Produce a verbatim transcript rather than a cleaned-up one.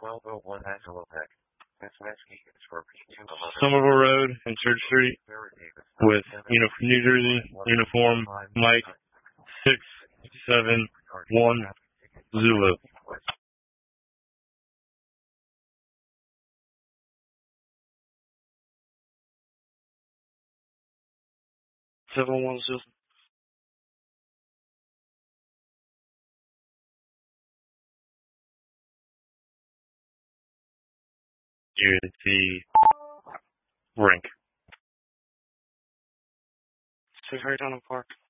Somerville Road and Church Street with uni- New Jersey uniform Mike six seven one Zulu. Seven one Zulu. Unity rink. Six right down the park.